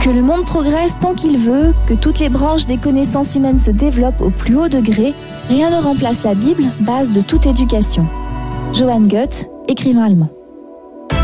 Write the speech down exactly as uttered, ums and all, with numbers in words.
Que le monde progresse tant qu'il veut, que toutes les branches des connaissances humaines se développent au plus haut degré, rien ne remplace la Bible, base de toute éducation. Johann Goethe, écrivain allemand.